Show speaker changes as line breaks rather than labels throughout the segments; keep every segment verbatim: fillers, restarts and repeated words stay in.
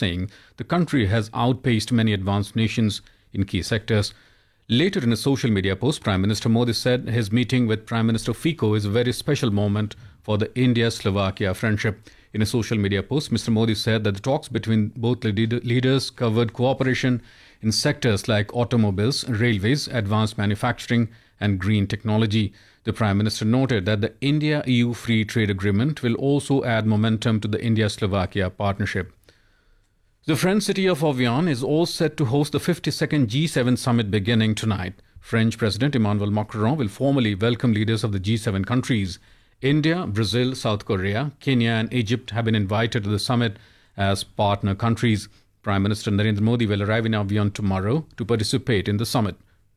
saying the country has outpaced many advanced nations in key sectors. Later in a social media post, Prime Minister Modi said his meeting with Prime Minister Fico is a very special moment for the India-Slovakia friendship. In a social media post, Mister Modi said that the talks between both leaders covered cooperation in sectors like automobiles, railways, advanced manufacturing and green technology. The Prime Minister noted that the India-E U Free Trade Agreement will also add momentum to the India-Slovakia partnership. The French city of Evian is all set to host the fifty-second G seven summit beginning tonight. French President Emmanuel Macron will formally welcome leaders of the G seven countries. India, Brazil, South Korea, Kenya and Egypt have been invited to the summit as partner countries. Prime Minister Narendra Modi will arrive in Evian tomorrow to participate in the summit.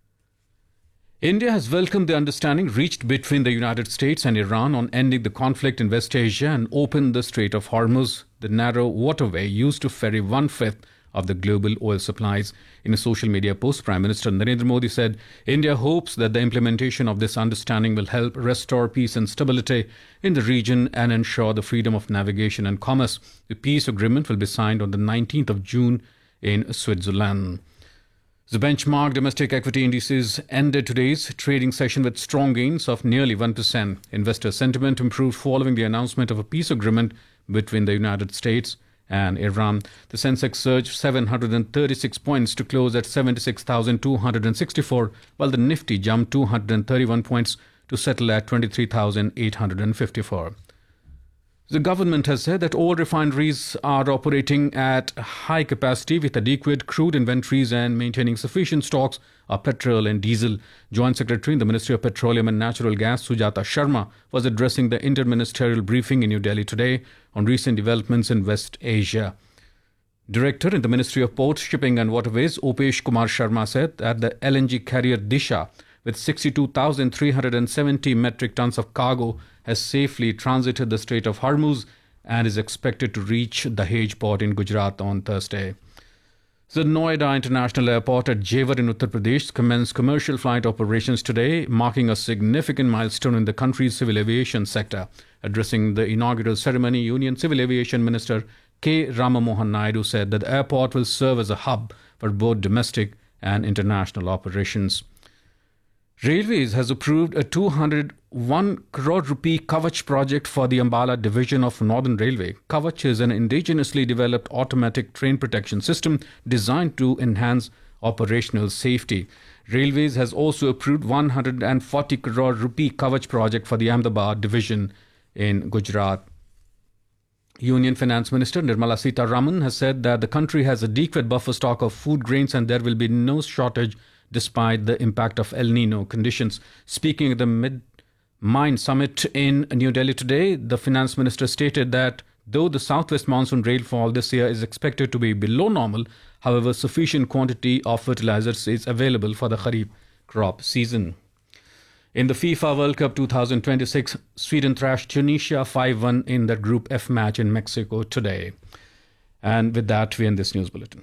India has welcomed the understanding reached between the United States and Iran on ending the conflict in West Asia and opened the Strait of Hormuz, the narrow waterway used to ferry one-fifth of the global oil supplies. In a social media post, Prime Minister Narendra Modi said India hopes that the implementation of this understanding will help restore peace and stability in the region and ensure the freedom of navigation and commerce. The peace agreement will be signed on the nineteenth of June in Switzerland. The benchmark domestic equity indices ended today's trading session with strong gains of nearly one percent. Investor sentiment improved following the announcement of a peace agreement between the United States and Iran. The Sensex surged seven hundred thirty-six points to close at seventy-six thousand two hundred sixty-four, while the Nifty jumped two hundred thirty-one points to settle at twenty-three thousand eight hundred fifty-four. The government has said that all refineries are operating at high capacity with adequate crude inventories and maintaining sufficient stocks of petrol and diesel. Joint Secretary in the Ministry of Petroleum and Natural Gas, Sujata Sharma, was addressing the interministerial briefing in New Delhi today on recent developments in West Asia. Director in the Ministry of Ports, Shipping and Waterways, Opesh Kumar Sharma, said that the L N G carrier Disha, with sixty-two thousand three hundred seventy metric tons of cargo, has safely transited the Strait of Hormuz and is expected to reach Dahej port in Gujarat on Thursday. The Noida International Airport at Jewar in Uttar Pradesh commenced commercial flight operations today, marking a significant milestone in the country's civil aviation sector. Addressing the inaugural ceremony, Union Civil Aviation Minister K. Ramamohan Naidu said that the airport will serve as a hub for both domestic and international operations. Railways has approved a two hundred one crore rupee Kavach project for the Ambala division of Northern Railway. Kavach is an indigenously developed automatic train protection system designed to enhance operational safety. Railways has also approved one hundred forty crore rupee Kavach project for the Ahmedabad division in Gujarat. Union Finance Minister Nirmala Sitharaman has said that the country has a adequate buffer stock of food grains and there will be no shortage despite the impact of El Nino conditions. Speaking at the Mid-Mind Summit in New Delhi today, the Finance Minister stated that though the southwest monsoon rainfall this year is expected to be below normal, however, sufficient quantity of fertilizers is available for the Kharif crop season. In the FIFA World Cup twenty twenty-six, Sweden thrashed Tunisia five one in the Group F match in Mexico today. And with that, we end this news bulletin.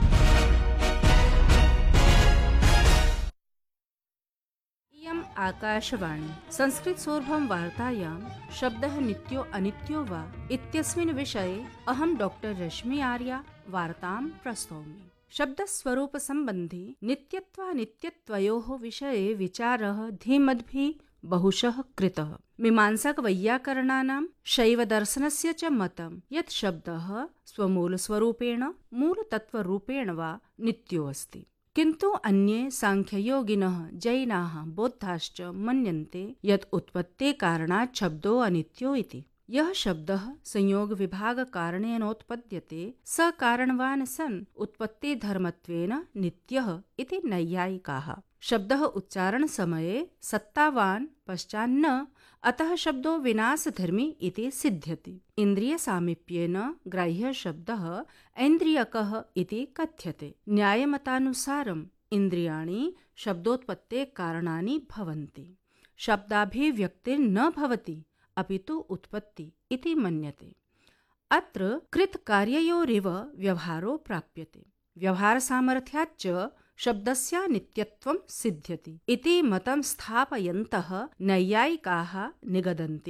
Akashvani संस्कृतसौरभं वार्तायां शब्दः नित्यो अनित्यो वा इत्यस्मिन् विषये अहं doctor रश्मि आर्या वार्तां प्रस्तौमि। शब्दस्वरूपसम्बन्धी नित्यत्वानित्यत्वयोः विषये विचारः धीमद्भिः बहुशः कृतः। मीमांसकवैयाकरणानां शैवदर्शनस्य च मतं यत् शब्दः स्वमूलस्वरूपेण मूलतत्त्वरूपेण वा नित्यो अस्ति, किन्तु अन्ये सांख्ययोगिनः जैनाः बौद्धाश्च मन्यन्ते यत् उत्पत्ते कारणात् शब्दो अनित्यो इति। यः शब्दः संयोग विभाग कारणेनोत्पद्यते स कारणवान् सन् उत्पत्ति धर्मत्वेन नित्यः इति नैयायिकाः। शब्दः उच्चारण समये सत्तावान् पश्चान्न अतः शब्दो विनाशधर्मी इति सिद्ध्यति। इन्द्रिय सामीप्येन ग्राह्य शब्दः ऐन्द्रियकः इति कथ्यते। न्यायमतानुसारम् इन्द्रियाणि शब्दोत्पत्ते कारणानि भवन्ति। शब्दाभिव्यक्तिर्न भवति अपितु उत्पत्ति इति मन्यते। अत्र कृतकार्ययोरिव व्यवहारो प्राप्यते। व्यवहारसामर्थ्याच्च शब्दस्य नित्यत्वं सिद्ध्यति इति मतं स्थापयन्तः नैयायिकाः निगदन्ति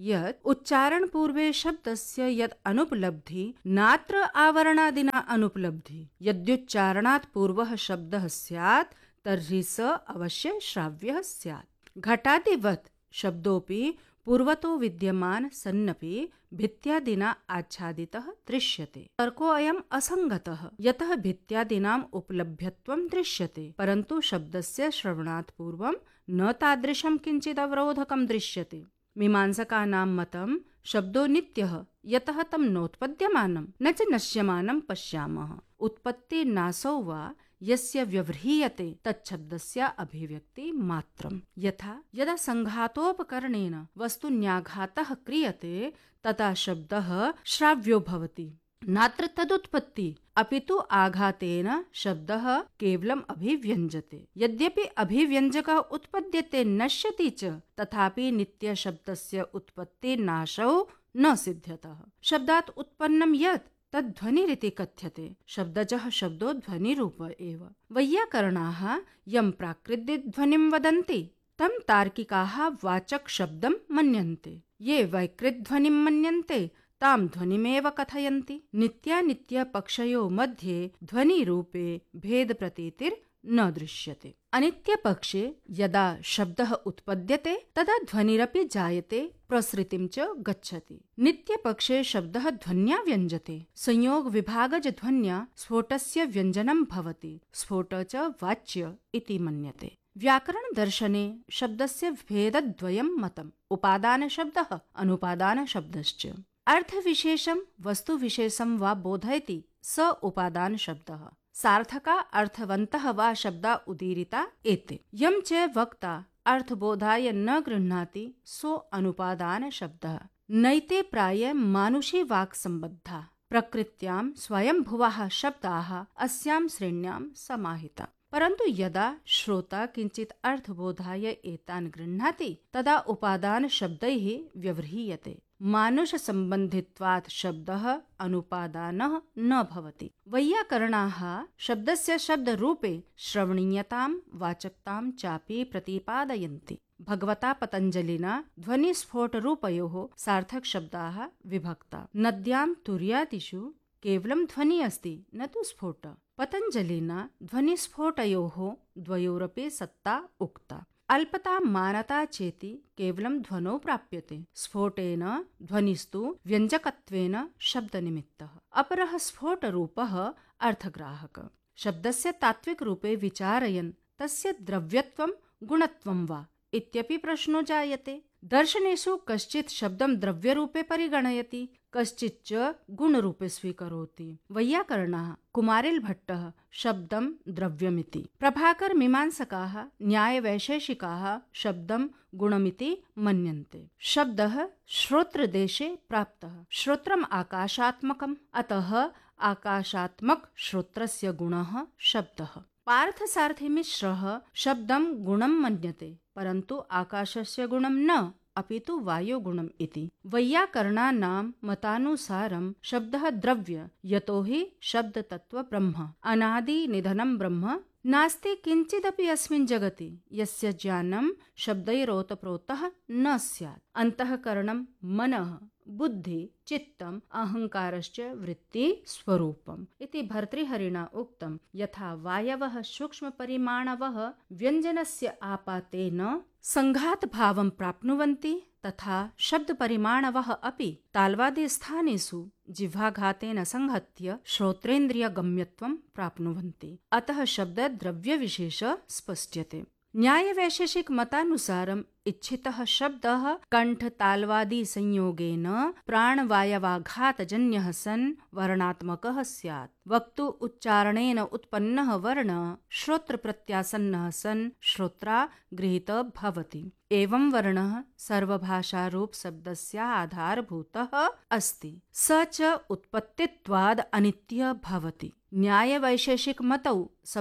यत् उच्चारण पूर्वे शब्दस्य यत् अनुपलब्धि नात्र आवरणादिना अनुपलब्धि। यद्युच्चारणात् पूर्वः शब्दः स्यात् तर्हि स अवश्य श्राव्यः स्यात्। घटादिवत् शब्दोऽपि पूर्वतो विद्यमान सन्नपि भित्त्यादिना आच्छादितः दृश्यते। तर्कोऽयम् असङ्गतः, यतः भित्त्यादीनाम् उपलभ्यत्वं दृश्यते, परन्तु शब्दस्य श्रवणात् पूर्वं न तादृशं किञ्चित् अवरोधकं दृश्यते। मीमांसकानां मतं शब्दो नित्यः, यतः तं नोत्पद्यमानं न च नश्यमानं पश्यामः। उत्पत्तिर्नाशो वा यस्य व्यवह्रियते तच्छब्दस्य अभिव्यक्ति मात्रम्। यथा यदा संघातोपकरणेन वस्तुन्याघातः क्रियते तदा शब्दः श्राव्यो भवति। नात्र तदुत्पत्ति अपितु आघातेन शब्दः केवलम् अभिव्यञ्जते। यद्यपि अभिव्यञ्जकः उत्पद्यते नश्यति च, तथापि नित्यशब्दस्य उत्पत्तिर्नाशौ न सिद्ध्यतः। शब्दात् उत्पन्नं यत् तद्ध्वनिरिति कथ्यते। शब्दजः शब्दो ध्वनिरूप एव। वैयाकरणाः यं प्राकृतध्वनिं वदन्ति तं तार्किकाः वाचक शब्दं मन्यन्ते। ये वैकृतध्वनिं मन्यन्ते तां ध्वनिमेव कथयन्ति। नित्यानित्यपक्षयोः मध्ये ध्वनिरूपे भेदप्रतीतिर् न दृश्यते। अनित्यपक्षे यदा शब्दः उत्पद्यते तदा ध्वनिरपि जायते, प्रसृतिं च गच्छति। नित्यपक्षे शब्दः ध्वन्या व्यञ्जते। संयोग विभागज ध्वन्या स्फोटस्य व्यञ्जनं भवति। स्फोट च वाच्य इति मन्यते। व्याकरण दर्शने शब्दस्य भेदद्वयं मतम्। उपादान शब्दः, अनुपादान शब्दश्च। अर्थविशेषं वस्तुविशेषं वा बोधयति स उपादान शब्दः। सार्थका अर्थवन्तः वा शब्दा उदीरिता एते। यं च वक्ता अर्थबोधाय न गृह्णाति सो अनुपादान शब्दः। नैते प्राय मानुषी वाक् सम्बद्धा। प्रकृत्यां स्वयंभुवः शब्दाः अस्यां श्रेण्यां समाहिता। परन्तु यदा श्रोता किञ्चित् अर्थबोधाय एतान् गृह्णाति तदा उपादान शब्दैः व्यवह्रियते। मानुष संबन्धित्वात् शब्दः अनुपादानः न भवति। वैयाकरणाः शब्दस्य शब्दरूपे श्रवणीयतां वाचकतां चापि प्रतिपादयन्ति। भगवता पतञ्जलिना ध्वनिस्फोटरूपयोः सार्थक शब्दाः विभक्ता। नद्यां तुर्यादिषु केवलं ध्वनि अस्ति, न तु स्फोट। पतञ्जलिना ध्वनिस्फोटयोः द्वयोरपि सत्ता उक्ता। अल्पता मानता चेति केवलं ध्वनौ प्राप्यते। स्फोटेन ध्वनिस्तु व्यञ्जकत्वेन शब्दनिमित्तः। अपरः स्फोटरूपः अर्थग्राहक। शब्दस्य तात्विकरूपे विचारयन् तस्य द्रव्यत्वं गुणत्वं वा इत्यपि प्रश्नो जायते। दर्शनेषु कश्चित् शब्दं द्रव्यरूपे परिगणयति, कश्चिच्च गुणरूपे स्वीकरोति। वैयाकरणाः कुमारिलभट्टः शब्दं द्रव्यमिति, प्रभाकर मीमांसकाः न्यायवैशेषिकाः शब्दं गुणमिति मन्यन्ते। शब्दः श्रोत्रदेशे प्राप्तः। श्रोत्रम् आकाशात्मकम्, अतः आकाशात्मक श्रोत्रस्य गुणः शब्दः। पार्थसारथिमिश्रः शब्दं गुणं मन्यते, परन्तु आकाशस्य गुणं न, अपितु वायुगुणम् इति। वैयाकरणानां मतानुसारं शब्दः द्रव्य, यतो हि शब्दतत्त्व ब्रह्म। अनादि निधनं ब्रह्म नास्ति किञ्चिदपि अस्मिन् जगति यस्य ज्ञानं शब्दैरोतप्रोतः न स्यात्। अन्तःकरणं मनः बुद्धि चित्तम् अहङ्कारश्च वृत्ति स्वरूपम् इति भर्तृहरिणा उक्तं। यथा वायवः सूक्ष्मपरिमाणवः व्यञ्जनस्य आपातेन संघातभावं प्राप्नुवन्ति, तथा शब्दपरिमाणवः अपि ताल्वादिस्थानेषु जिह्वाघातेन संहत्य श्रोत्रेन्द्रियगम्यत्वं प्राप्नुवन्ति। अतः शब्दद्रव्यविशेष स्पष्ट्यते। न्यायवैशेषिक मतानुसारम् इच्छितः शब्दः कंठ तालवादि संयोगेन प्राणवायवाघातजन्यः सन् वर्णात्मकः स्यात्। वक्तु उच्चारणेन उत्पन्नः वर्णः श्रोत्र प्रत्यासन्नः सन् श्रोत्रा गृहीतः भवति। एवं वर्णः सर्वभाषारूप शब्दस्य आधारभूतः अस्ति। स च उत्पत्तित्वाद् अनित्यः भवति। न्यायवैशेषिक मतौ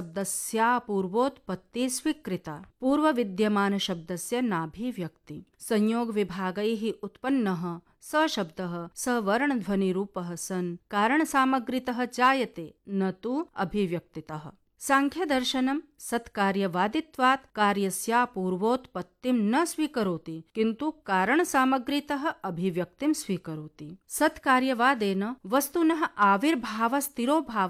शब्दस्यापूर्वोत्पत्ति स्वीकृता, पूर्व विद्यमान शब्दस्य नाभिव्यक्ति। संयोग विभागैः उत्पन्नः स शब्दः सवर्णध्वनिरूपः सन् कारणसामग्रितः जायते, न तु अभिव्यक्तितः। सांख्यदर्शनं सत्कार्यवादित्वात् कार्यस्य पूर्वोत्पत्तिं न स्वीकरोति किन्तु कारणसामग्रीतः अभिव्यक्तिं स्वीकरोति। सत्कार्यवादेन वस्तुनः आविर्भावः स्थिरो भावः